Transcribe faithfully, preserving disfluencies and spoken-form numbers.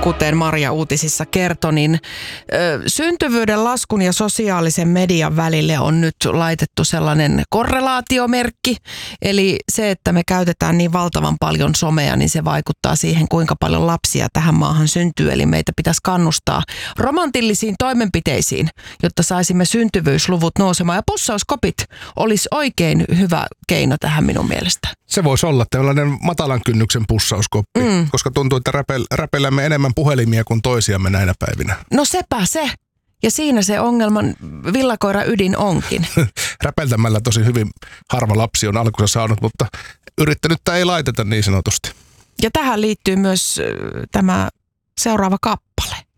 kuten Maria uutisissa kertoi, niin ö, syntyvyyden laskun ja sosiaalisen median välille on nyt laitettu sellainen korrelaatiomerkki. Eli se, että me käytetään niin valtavan paljon somea, niin se vaikuttaa siihen, kuinka paljon lapsia tähän maahan syntyy. Eli meitä pitäisi kannustaa romantillisiin toimenpiteisiin, jotta saisimme syntyvyysluvut nousemaan. Ja pussauskopit olisi oikein hyvä keino tähän minun mielestä. Se voisi olla tällainen matalan kynnyksen pussauskoppi, mm. koska tuntuu, että räpe, räpellämme enemmän puhelimia kuin toisiamme näinä päivinä. No sepä se. Ja siinä se ongelman villakoira ydin onkin. Räpeltämällä tosi hyvin harva lapsi on alkunsa saanut, mutta yrittänyttä ei laiteta niin sanotusti. Ja tähän liittyy myös tämä seuraava kappale.